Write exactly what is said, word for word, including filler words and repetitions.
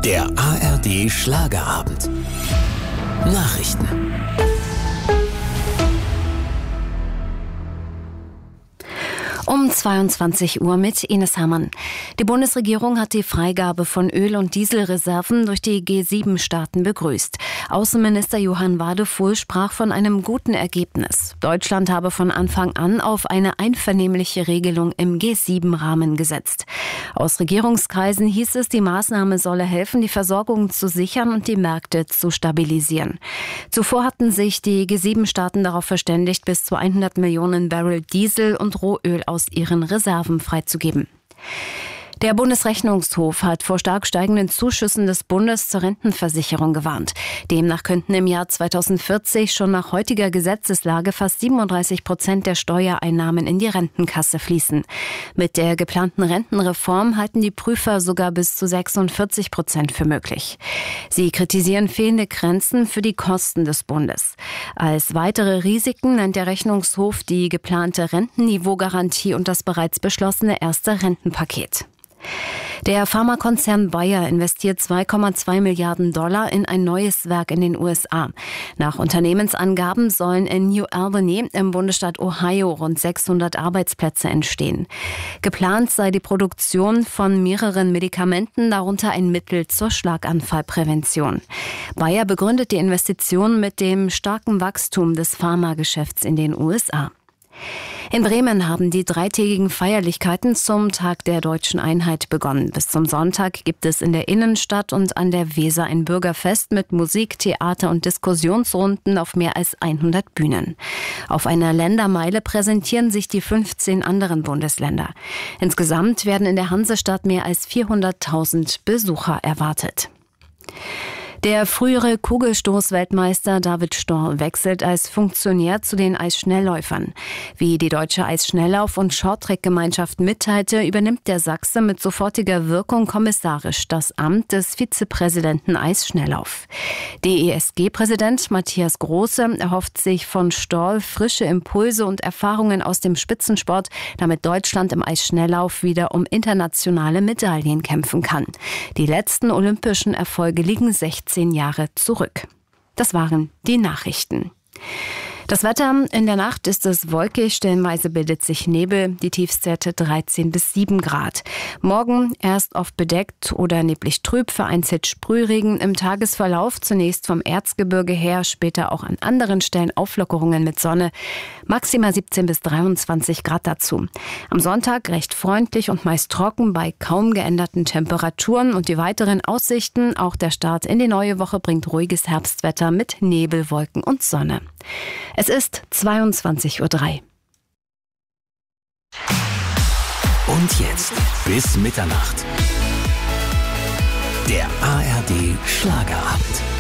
Der A R D Schlagerabend. Nachrichten. Um zweiundzwanzig Uhr mit Ines Hermann. Die Bundesregierung hat die Freigabe von Öl- und Dieselreserven durch die G sieben Staaten begrüßt. Außenminister Johann Wadefuhl sprach von einem guten Ergebnis. Deutschland habe von Anfang an auf eine einvernehmliche Regelung im G sieben Rahmen gesetzt. Aus Regierungskreisen hieß es, die Maßnahme solle helfen, die Versorgung zu sichern und die Märkte zu stabilisieren. Zuvor hatten sich die G sieben Staaten darauf verständigt, bis zu hundert Millionen Barrel Diesel und Rohöl aus ihren Reserven freizugeben. Der Bundesrechnungshof hat vor stark steigenden Zuschüssen des Bundes zur Rentenversicherung gewarnt. Demnach könnten im Jahr zweitausendvierzig schon nach heutiger Gesetzeslage fast siebenunddreißig Prozent der Steuereinnahmen in die Rentenkasse fließen. Mit der geplanten Rentenreform halten die Prüfer sogar bis zu sechsundvierzig Prozent für möglich. Sie kritisieren fehlende Grenzen für die Kosten des Bundes. Als weitere Risiken nennt der Rechnungshof die geplante Rentenniveaugarantie und das bereits beschlossene erste Rentenpaket. Der Pharmakonzern Bayer investiert zwei Komma zwei Milliarden Dollar in ein neues Werk in den U S A. Nach Unternehmensangaben sollen in New Albany im Bundesstaat Ohio rund sechshundert Arbeitsplätze entstehen. Geplant sei die Produktion von mehreren Medikamenten, darunter ein Mittel zur Schlaganfallprävention. Bayer begründet die Investition mit dem starken Wachstum des Pharmageschäfts in den U S A. In Bremen haben die dreitägigen Feierlichkeiten zum Tag der Deutschen Einheit begonnen. Bis zum Sonntag gibt es in der Innenstadt und an der Weser ein Bürgerfest mit Musik, Theater und Diskussionsrunden auf mehr als hundert Bühnen. Auf einer Ländermeile präsentieren sich die fünfzehn anderen Bundesländer. Insgesamt werden in der Hansestadt mehr als vierhunderttausend Besucher erwartet. Der frühere Kugelstoß-Weltmeister David Storr wechselt als Funktionär zu den Eisschnellläufern. Wie die Deutsche Eisschnelllauf- und Shorttrack-Gemeinschaft mitteilte, übernimmt der Sachse mit sofortiger Wirkung kommissarisch das Amt des Vizepräsidenten Eisschnelllauf. D E S G-Präsident Matthias Große erhofft sich von Storr frische Impulse und Erfahrungen aus dem Spitzensport, damit Deutschland im Eisschnelllauf wieder um internationale Medaillen kämpfen kann. Die letzten olympischen Erfolge liegen sechzehn Jahre zurück. Das waren die Nachrichten. Das Wetter: In der Nacht ist es wolkig, stellenweise bildet sich Nebel, die Tiefstwerte dreizehn bis sieben Grad. Morgen erst oft bedeckt oder neblig trüb, vereinzelt Sprühregen. Im Tagesverlauf zunächst vom Erzgebirge her, später auch an anderen Stellen Auflockerungen mit Sonne. Maximal siebzehn bis dreiundzwanzig Grad dazu. Am Sonntag recht freundlich und meist trocken bei kaum geänderten Temperaturen. Und die weiteren Aussichten: Auch der Start in die neue Woche bringt ruhiges Herbstwetter mit Nebel, Wolken und Sonne. Es ist zweiundzwanzig Uhr drei. Und jetzt bis Mitternacht. Der A R D Schlagerabend.